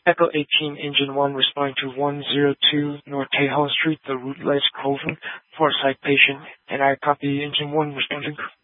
Echo 18, Engine 1, responding to 102 North Tejon Street, the route Les Coven, for a psych patient. And I copy Engine 1 responding.